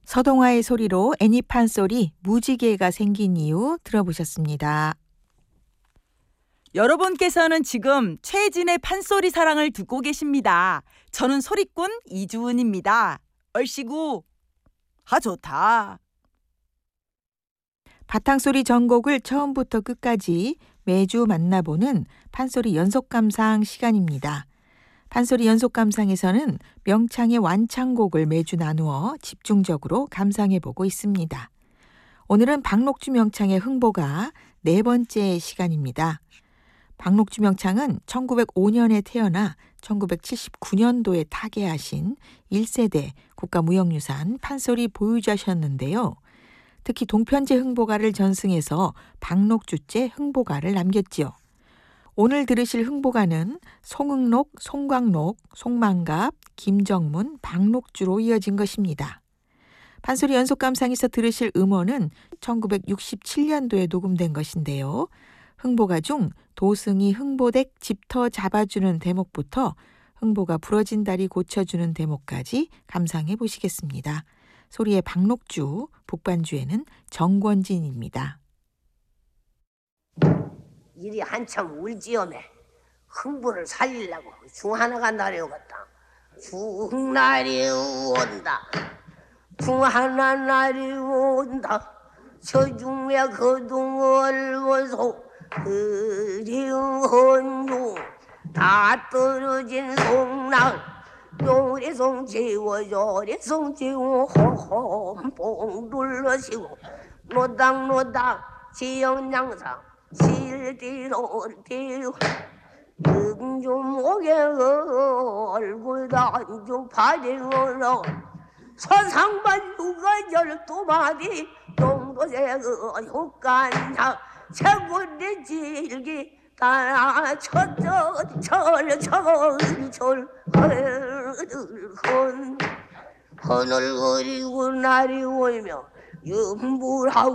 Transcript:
서동화의 소리로 애니판 소리 무지개가 생긴 이유 들어보셨습니다. 여러분께서는 지금 최진의 판소리 사랑을 듣고 계십니다. 저는 소리꾼 이주은입니다. 얼씨구, 좋다. 바탕소리 전곡을 처음부터 끝까지 매주 만나보는 판소리 연속감상 시간입니다. 판소리 연속감상에서는 명창의 완창곡을 매주 나누어 집중적으로 감상해보고 있습니다. 오늘은 박록주 명창의 흥보가 네 번째 시간입니다. 박록주 명창은 1905년에 태어나 1979년도에 타계하신 1세대 국가무형유산 판소리 보유자셨는데요. 특히 동편제 흥보가를 전승해서 박록주제 흥보가를 남겼지요. 오늘 들으실 흥보가는 송응록, 송광록, 송만갑, 김정문, 박록주로 이어진 것입니다. 판소리 연속감상에서 들으실 음원은 1967년도에 녹음된 것인데요. 흥보가 중 도승이 흥보댁 집터 잡아주는 대목부터 흥보가 부러진 다리 고쳐주는 대목까지 감상해 보시겠습니다. 소리의 박록주, 북반주에는 정권진입니다. 일이 한참 울지엄해 흥부를 살리려고 중하나가 날려갔다. 중날이 온다. 중하나 날이 온다. 저중에 거둥을 보소 그리운 중 다 떨어진 송랑 요리송 지워 요리송 지워 호홈뽕 눌러시고 노닥노닥 지영양상 실디로 뒤로 응주목에 얼굴 단주 파리으로 서상반 누가 열두마디 동도새 효간장 채굴이 질기 따라 철철철철 허늘거리고 날이 오며 윤불하고